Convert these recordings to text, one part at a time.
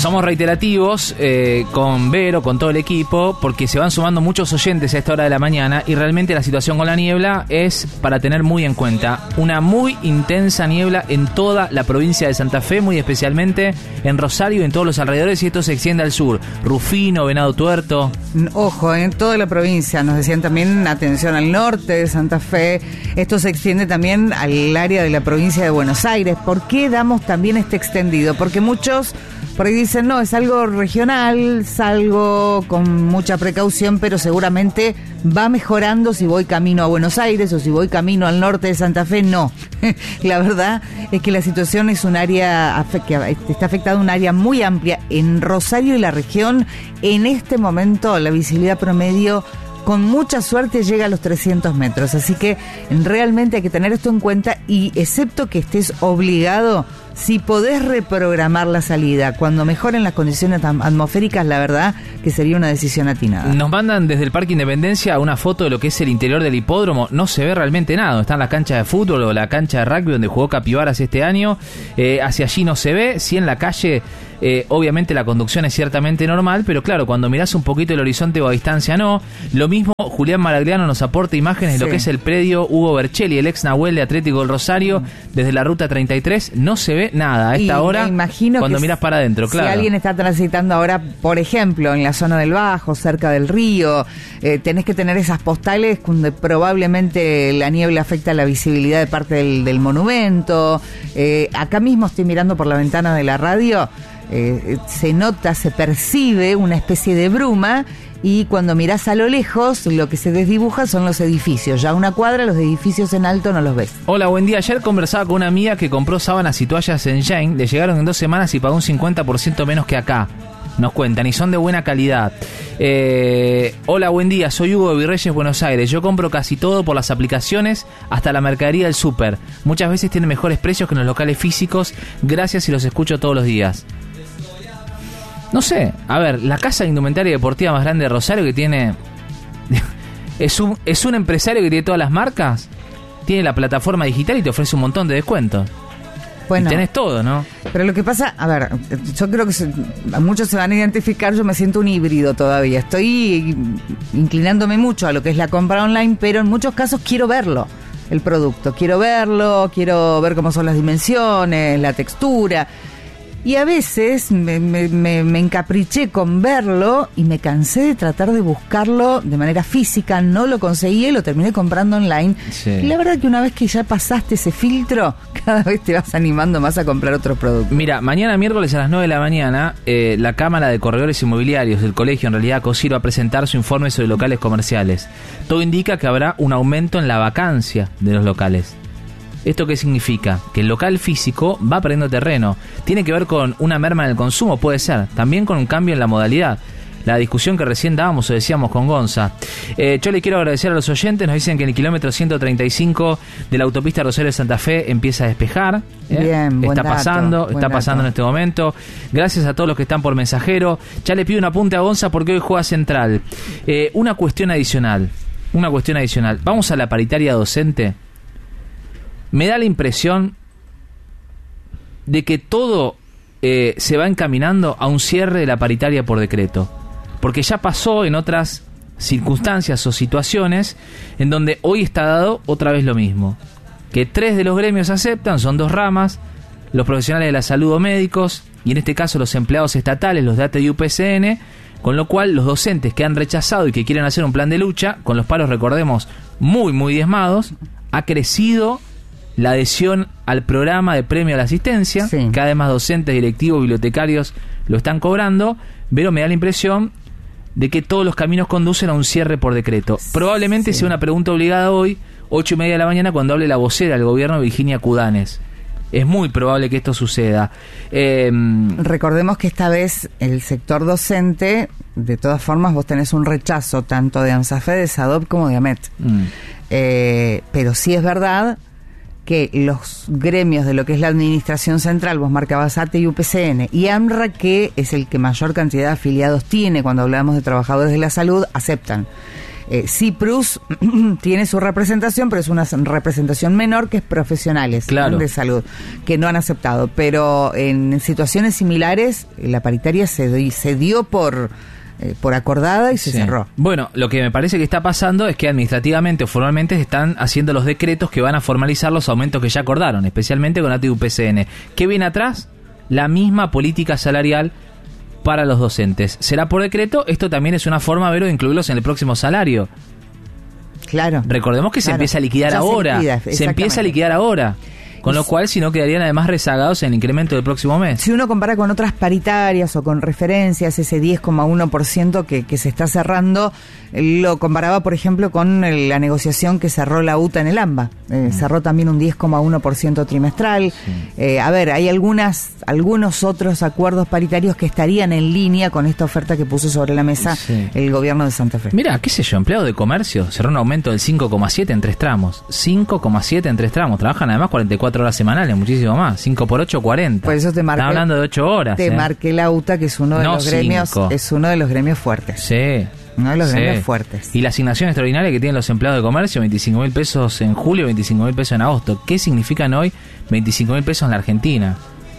somos reiterativos con Vero, con todo el equipo, porque se van sumando muchos oyentes a esta hora de la mañana y realmente la situación con la niebla es para tener muy en cuenta. Una muy intensa niebla en toda la provincia de Santa Fe, muy especialmente en Rosario y en todos los alrededores, y esto se extiende al sur. Rufino, Venado Tuerto. Ojo, en toda la provincia. Nos decían también atención al norte de Santa Fe. Esto se extiende también al área de la provincia de Buenos Aires. ¿Por qué damos también este extendido? Porque muchos por ahí dicen, no, es algo regional, salgo con mucha precaución, pero seguramente va mejorando si voy camino a Buenos Aires o si voy camino al norte de Santa Fe. No, la verdad es que la situación es un área que está afectada, un área muy amplia. En Rosario y la región, en este momento, la visibilidad promedio con mucha suerte llega a los 300 metros, así que realmente hay que tener esto en cuenta y excepto que estés obligado, si podés reprogramar la salida cuando mejoren las condiciones atmosféricas, la verdad que sería una decisión atinada. Nos mandan desde el Parque Independencia una foto de lo que es el interior del hipódromo. No se ve realmente nada. Está en la cancha de fútbol o la cancha de rugby donde jugó Capibaras este año. Hacia allí no se ve. Sí, en la calle obviamente la conducción es ciertamente normal, pero claro, cuando mirás un poquito el horizonte o a distancia no. Lo mismo Julián Maragliano nos aporta imágenes de lo que es el predio Hugo Berchelli, el ex Nahuel de Atlético del Rosario, desde la ruta 33. No se ve nada a esta hora cuando mirás para adentro, claro. Si alguien está transitando ahora, por ejemplo, en la zona del Bajo, cerca del río, tenés que tener esas postales donde probablemente la niebla afecta la visibilidad de parte del monumento. Acá mismo estoy mirando por la ventana de la radio, se nota, se percibe una especie de bruma. Y cuando mirás a lo lejos, lo que se desdibuja son los edificios. Ya a una cuadra, los edificios en alto no los ves. Hola, buen día. Ayer conversaba con una amiga que compró sábanas y toallas en Jane. Le llegaron en 2 semanas y pagó un 50% menos que acá. Nos cuentan, y son de buena calidad. Hola, buen día. Soy Hugo de Virreyes, Buenos Aires. Yo compro casi todo por las aplicaciones, hasta la mercadería del súper. Muchas veces tienen mejores precios que en los locales físicos. Gracias y los escucho todos los días. No sé, a ver, la casa de indumentaria deportiva más grande de Rosario que tiene... es un empresario que tiene todas las marcas, tiene la plataforma digital y te ofrece un montón de descuentos. Bueno, y tenés todo, ¿no? Pero lo que pasa, a ver, yo creo que muchos se van a identificar, yo me siento un híbrido todavía. Estoy inclinándome mucho a lo que es la compra online, pero en muchos casos quiero verlo, el producto. Quiero verlo, quiero ver cómo son las dimensiones, la textura... Y a veces me encapriché con verlo y me cansé de tratar de buscarlo de manera física, no lo conseguí y lo terminé comprando online. Sí. Y la verdad que una vez que ya pasaste ese filtro, cada vez te vas animando más a comprar otros productos. Mira, mañana miércoles a las 9 de la mañana, la Cámara de Corredores Inmobiliarios del Colegio, en realidad COSIR, va a presentar su informe sobre locales comerciales. Todo indica que habrá un aumento en la vacancia de los locales. ¿Esto qué significa? Que el local físico va perdiendo terreno. ¿Tiene que ver con una merma en el consumo? Puede ser. También con un cambio en la modalidad. La discusión que recién dábamos o decíamos con Gonza. Yo le quiero agradecer a los oyentes. Nos dicen que en el kilómetro 135 de la autopista Rosario Santa Fe empieza a despejar. Bien, está pasando en este momento. Gracias a todos los que están por mensajero. Ya le pido un apunte a Gonza porque hoy juega Central. Una cuestión adicional. Vamos a la paritaria docente. Me da la impresión de que todo se va encaminando a un cierre de la paritaria por decreto. Porque ya pasó en otras circunstancias o situaciones en donde hoy está dado otra vez lo mismo. Que 3 de los gremios aceptan, son 2 ramas, los profesionales de la salud o médicos, y en este caso los empleados estatales, los de ATE y UPCN, con lo cual los docentes que han rechazado y que quieren hacer un plan de lucha, con los paros, recordemos, muy, muy diezmados, ha crecido la adhesión al programa de premio a la asistencia, sí. Cada vez más docentes, directivos, bibliotecarios lo están cobrando, pero me da la impresión de que todos los caminos conducen a un cierre por decreto. Probablemente sea una pregunta obligada hoy, 8:30 de la mañana, cuando hable la vocera del gobierno, Virginia Cudanes. Es muy probable que esto suceda. Recordemos que esta vez el sector docente, de todas formas, vos tenés un rechazo tanto de ANSAFE, de SADOP como de AMET. Pero sí es verdad que los gremios de lo que es la administración central, vos marcabas ATE y UPCN, y AMRA, que es el que mayor cantidad de afiliados tiene cuando hablamos de trabajadores de la salud, aceptan. CIPRUS tiene su representación, pero es una representación menor, que es profesionales de salud, que no han aceptado. Pero en situaciones similares, la paritaria se dio por acordada y se cerró. Bueno, lo que me parece que está pasando es que administrativamente o formalmente se están haciendo los decretos que van a formalizar los aumentos que ya acordaron, especialmente con ATU-PCN. ¿Qué viene atrás? La misma política salarial para los docentes. ¿Será por decreto? Esto también es una forma, Vero, de incluirlos en el próximo salario. Claro. Recordemos que se empieza a liquidar ahora. Se empieza a liquidar ahora. Con lo cual, si no, quedarían además rezagados en el incremento del próximo mes. Si uno compara con otras paritarias o con referencias, ese 10,1% que se está cerrando, lo comparaba, por ejemplo, con la negociación que cerró la UTA en el AMBA. Cerró también un 10,1% trimestral. Sí. A ver, hay algunos otros acuerdos paritarios que estarían en línea con esta oferta que puso sobre la mesa el gobierno de Santa Fe. Mira, qué sé yo, empleado de comercio cerró un aumento del 5,7 en 3 tramos. 5,7 en 3 tramos. Trabajan además 44 horas semanales, muchísimo más. 5 por 8, 40. Por eso te marqué. Estás hablando de 8 horas. Te marqué la UTA, que es uno de los gremios. Es uno de los gremios fuertes. Sí. Uno de los gremios fuertes. Y la asignación extraordinaria que tienen los empleados de comercio, 25.000 pesos en julio, 25.000 pesos en agosto. ¿Qué significan hoy 25.000 pesos en la Argentina?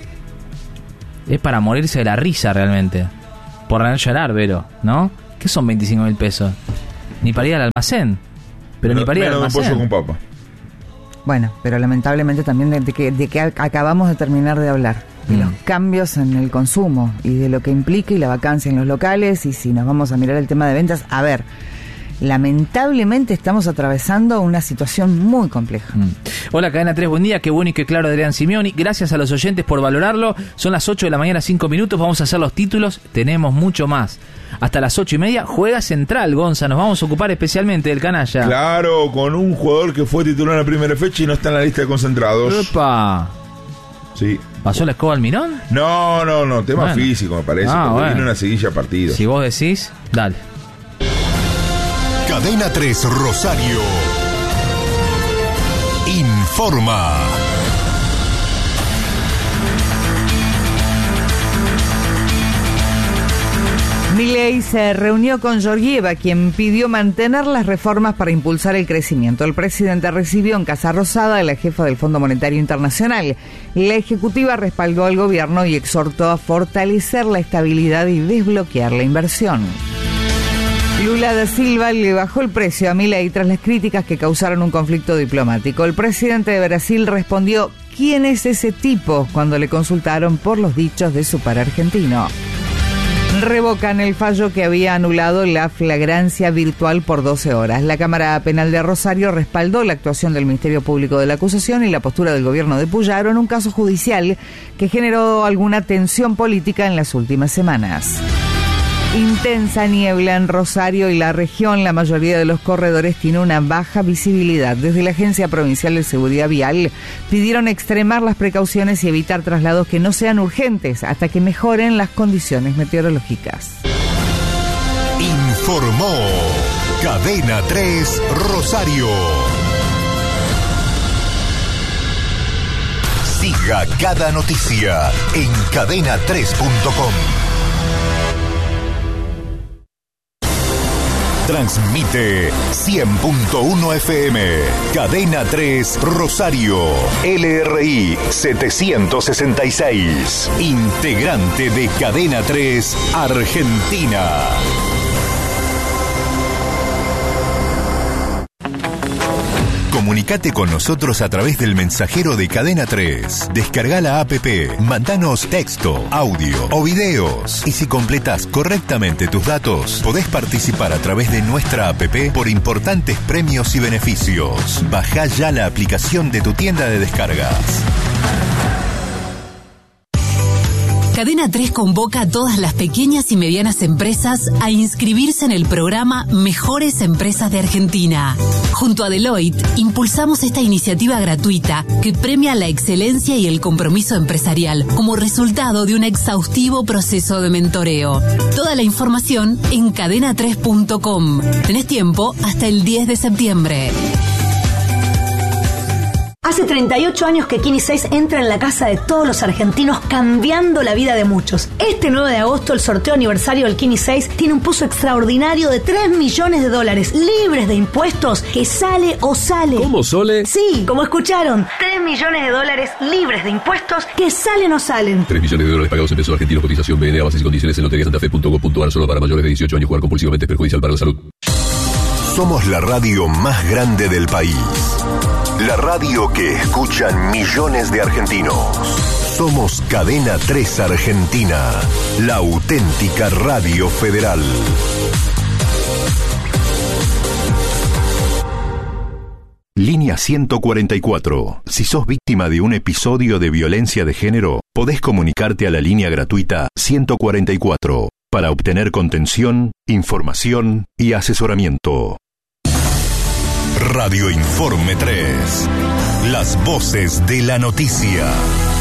Es para morirse de la risa realmente. Por no llorar, Vero, ¿no? ¿Qué son 25.000 pesos? Ni para ir al almacén. Pero ni para ir al almacén. Pollo con papa. Bueno, pero lamentablemente también de que acabamos de terminar de hablar, de los cambios en el consumo y de lo que implica y la vacancia en los locales. Y si nos vamos a mirar el tema de ventas, a ver, lamentablemente estamos atravesando una situación muy compleja. Hola, Cadena 3, buen día, qué bueno y qué claro, Adrián Simeoni. Gracias a los oyentes por valorarlo. Son las 8 de la mañana, 5 minutos, vamos a hacer los títulos, tenemos mucho más. Hasta las 8:30 juega Central, Gonza, nos vamos a ocupar especialmente del canalla. Claro, con un jugador que fue titular en la primera fecha y no está en la lista de concentrados. ¡Epa! Sí. ¿Pasó la escoba al Mirón? No, tema físico me parece, porque viene una seguilla partido. Si vos decís, dale. Cadena 3 Rosario informa. Milei se reunió con Georgieva, quien pidió mantener las reformas para impulsar el crecimiento. El presidente recibió en Casa Rosada a la jefa del Fondo Monetario Internacional. La ejecutiva respaldó al gobierno y exhortó a fortalecer la estabilidad y desbloquear la inversión. Lula da Silva le bajó el precio a Milei tras las críticas que causaron un conflicto diplomático. El presidente de Brasil respondió: ¿quién es ese tipo?, cuando le consultaron por los dichos de su par argentino. Revocan el fallo que había anulado la flagrancia virtual por 12 horas. La Cámara Penal de Rosario respaldó la actuación del Ministerio Público de la acusación y la postura del gobierno de Puyaro en un caso judicial que generó alguna tensión política en las últimas semanas. Intensa niebla en Rosario y la región. La mayoría de los corredores tiene una baja visibilidad. Desde la Agencia Provincial de Seguridad Vial pidieron extremar las precauciones y evitar traslados que no sean urgentes hasta que mejoren las condiciones meteorológicas. Informó Cadena 3 Rosario. Siga cada noticia en cadena3.com. Transmite 100.1 FM, Cadena 3 Rosario, LRI 766, integrante de Cadena 3 Argentina. Comunicate con nosotros a través del mensajero de Cadena 3. Descarga la app, mandanos texto, audio o videos. Y si completas correctamente tus datos, podés participar a través de nuestra app por importantes premios y beneficios. Bajá ya la aplicación de tu tienda de descargas. Cadena 3 convoca a todas las pequeñas y medianas empresas a inscribirse en el programa Mejores Empresas de Argentina. Junto a Deloitte, impulsamos esta iniciativa gratuita que premia la excelencia y el compromiso empresarial como resultado de un exhaustivo proceso de mentoreo. Toda la información en cadena3.com. Tenés tiempo hasta el 10 de septiembre. Hace 38 años que Kini 6 entra en la casa de todos los argentinos, cambiando la vida de muchos. Este 9 de agosto, el sorteo aniversario del Kini 6 tiene un pozo extraordinario de $3 millones libres de impuestos, que sale o sale. ¿Cómo, Sole? Sí, como escucharon, $3 millones libres de impuestos, que salen o salen. $3 millones pagados en pesos argentinos. Cotización BNA, bases y condiciones en loteriasantafe.com.ar. Solo para mayores de 18 años. Jugar compulsivamente es perjudicial para la salud. Somos la radio más grande del país. La radio que escuchan millones de argentinos. Somos Cadena 3 Argentina, la auténtica radio federal. Línea 144. Si sos víctima de un episodio de violencia de género, podés comunicarte a la línea gratuita 144 para obtener contención, información y asesoramiento. Radio Informe 3. Las voces de la noticia.